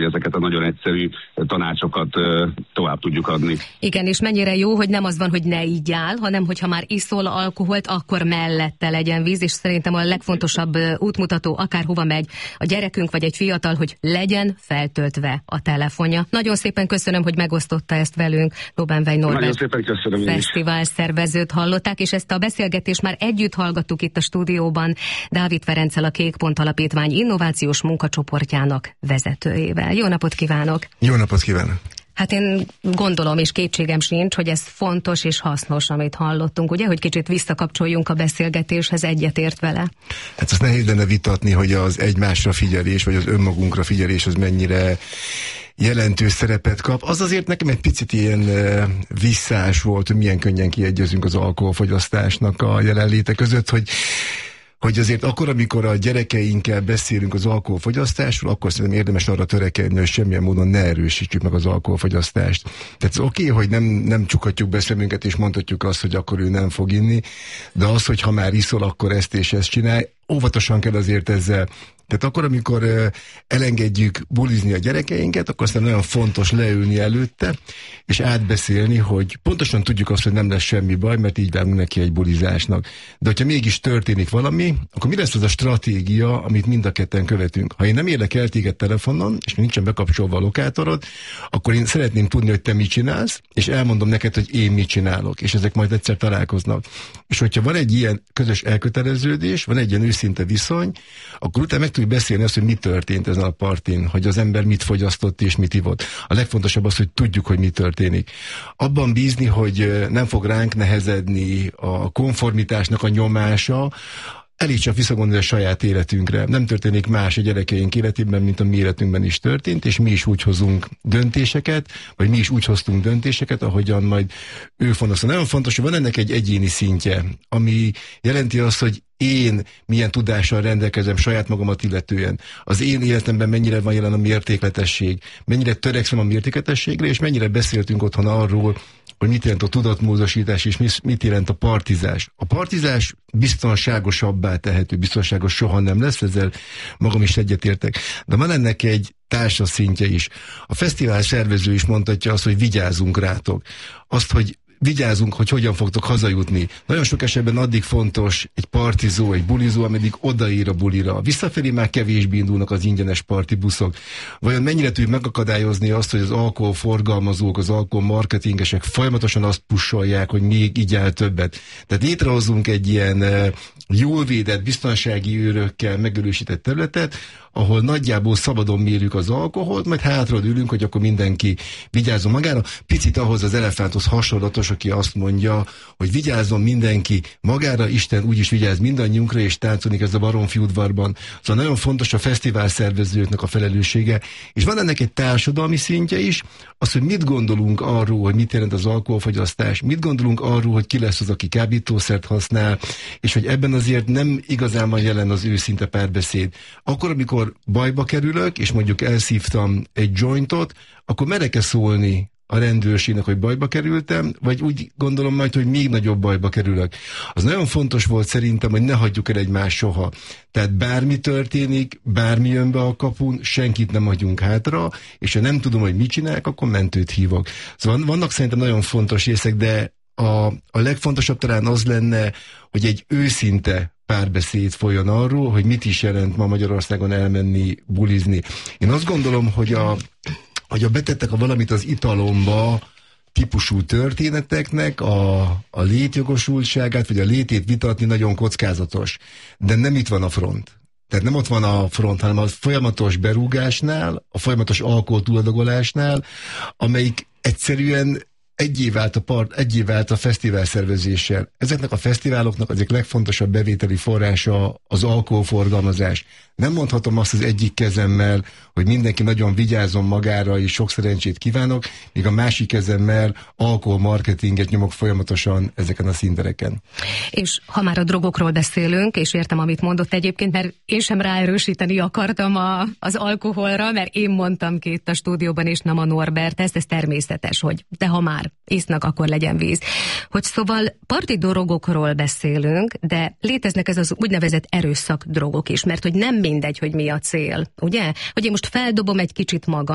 ezeket a nagyon egyszerű tanácsokat tovább tudjuk adni. Igen, és mennyire jó, hogy nem az van, hogy ne ígyál, hanem hogyha már iszol alkoholt, akkor mellette legyen víz, és szerintem a legfontosabb útmutató, akárhova megy a gyerekünk vagy egy fiatal, hogy legyen feltöltve a telefonja. Nagyon szépen köszönöm, hogy megosztotta ezt velünk. Lóbánwey Norbert. Nagyon szépen köszönöm. Fesztivál szervezőt hallották, és ezt a beszélgetést már együtt hallgattuk itt a stúdióban Dávid Ferenccel, a Kék Pont Alapítvány innovációs munkacsoportjának vezetőjével. Jó napot kívánok! Jó napot kívánok! Hát én gondolom, és kétségem sincs, hogy ez fontos és hasznos, amit hallottunk, ugye, hogy kicsit visszakapcsoljunk a beszélgetéshez, egyetért vele? Hát azt nehéz lenne vitatni, hogy az egymásra figyelés, vagy az önmagunkra figyelés az mennyire jelentős szerepet kap. Az azért nekem egy picit ilyen visszás volt, hogy milyen könnyen kiegyezünk az alkoholfogyasztásnak a jelenléte között, hogy azért akkor, amikor a gyerekeinkkel beszélünk az alkoholfogyasztásról, akkor szerintem érdemes arra törekedni, hogy semmilyen módon ne erősítsük meg az alkoholfogyasztást. Tehát ez oké, hogy nem csukhatjuk be szemünket, és mondhatjuk azt, hogy akkor ő nem fog inni, de az, hogy ha már iszol, akkor ezt és ezt csinálj, óvatosan kell azért ezzel. Tehát akkor, amikor elengedjük bulizni a gyerekeinket, akkor aztán nagyon fontos leülni előtte, és átbeszélni, hogy pontosan tudjuk azt, hogy nem lesz semmi baj, mert így várunk neki egy bulizásnak. De hogyha mégis történik valami, akkor mi lesz az a stratégia, amit mind a ketten követünk? Ha én nem érlek el téged telefonon, és nincsen bekapcsolva a lokátorod, akkor én szeretném tudni, hogy te mit csinálsz, és elmondom neked, hogy én mit csinálok, és ezek majd egyszer találkoznak. És hogyha van egy ilyen közös elköteleződés, van egy ilyen őszinte viszony, akkor utána meg tudjuk beszélni azt, hogy mi történt ezen a partin, hogy az ember mit fogyasztott és mit ivott. A legfontosabb az, hogy tudjuk, hogy mi történik. Abban bízni, hogy nem fog ránk nehezedni a konformitásnak a nyomása, elég csak visszagondolni a saját életünkre. Nem történik más a gyerekeink életében, mint a mi életünkben is történt, és mi is úgy hozunk döntéseket, vagy mi is úgy hoztunk döntéseket, ahogyan majd ő fontos. Nagyon fontos, hogy van ennek egy egyéni szintje, ami jelenti azt, hogy én milyen tudással rendelkezem saját magamat illetően. Az én életemben mennyire van jelen a mértékletesség, mennyire törekszem a mértékletességre, és mennyire beszéltünk otthon arról, hogy mit jelent a tudatmódosítás, és mit jelent a partizás. A partizás biztonságosabbá tehető, biztonságos soha nem lesz, ezzel magam is egyetértek. De van ennek egy társas szintje is. A fesztivál szervező is mondhatja azt, hogy vigyázzunk rátok. Azt, hogy vigyázzunk, hogy hogyan fogtok hazajutni. Nagyon sok esetben addig fontos egy partizó, egy bulizó, ameddig odaér a bulira. Visszafelé már kevésbé indulnak az ingyenes partibuszok. Vajon mennyire tudjuk megakadályozni azt, hogy az alkoholforgalmazók, az alkoholmarketingesek folyamatosan azt pusolják, hogy még igyál többet. Tehát létrehozunk egy ilyen jól védett, biztonsági őrökkel megerősített területet, ahol nagyjából szabadon mérjük az alkoholt, majd hátra ülünk, hogy akkor mindenki vigyázzon magára. Picit ahhoz az elefánthoz hasonlatos, aki azt mondja, hogy vigyázzon mindenki magára, Isten úgyis vigyáz mindannyiunkra, és táncolni ez a Baromfi udvarban. Szóval nagyon fontos a fesztivál szervezőknek a felelőssége, és van ennek egy társadalmi szintje is, az, hogy mit gondolunk arról, hogy mit jelent az alkoholfogyasztás, mit gondolunk arról, hogy ki lesz az, aki kábítószert használ, és hogy ebben azért nem igazán van jelen az őszinte párbeszéd. Akkor, amikor bajba kerülök, és mondjuk elszívtam egy jointot, akkor merek-e szólni a rendőrségnek, hogy bajba kerültem, vagy úgy gondolom majd, hogy még nagyobb bajba kerülök. Az nagyon fontos volt szerintem, hogy ne hagyjuk el egymást soha. Tehát bármi történik, bármi jön be a kapun, senkit nem hagyunk hátra, és ha nem tudom, hogy mit csinálják, akkor mentőt hívok. Szóval vannak szerintem nagyon fontos részek, de a legfontosabb talán az lenne, hogy egy őszinte párbeszéd folyjon arról, hogy mit is jelent ma Magyarországon elmenni, bulizni. Én azt gondolom, hogy a betettek a valamit az italomba típusú történeteknek a létjogosultságát, vagy a létét vitatni nagyon kockázatos. De nem itt van a front. Tehát nem ott van a front, hanem a folyamatos berúgásnál, a folyamatos alkoholtúladagolásnál, amelyik egyszerűen egyé vált a fesztivál szervezéssel. Ezeknek a fesztiváloknak az egyik legfontosabb bevételi forrása az alkoholforgalmazás. Nem mondhatom azt az egyik kezemmel, hogy mindenki nagyon vigyázzon magára, és sok szerencsét kívánok, míg a másik kezemmel alkoholmarketinget nyomok folyamatosan ezeken a színtereken. És ha már a drogokról beszélünk, és értem, amit mondott egyébként, mert én sem ráerősíteni akartam az alkoholra, mert én mondtam ki itt a stúdióban, és nem a Norbert, ez természetes, hogy de ha már isznak, akkor legyen víz. Hogy szóval parti drogokról beszélünk, de léteznek ez az úgynevezett erőszak drogok is, mert hogy nem mindegy, hogy mi a cél, ugye? Hogy én most feldobom egy kicsit magam,